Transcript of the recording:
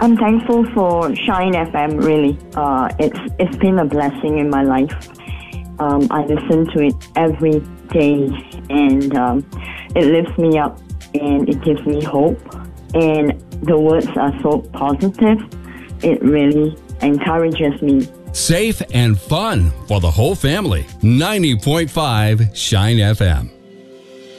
I'm thankful for Shine FM, really. It's been a blessing in my life. I listen to it every day, and it lifts me up, and it gives me hope. And the words are so positive. It really encourages me. Safe and fun for the whole family. 90.5 Shine FM.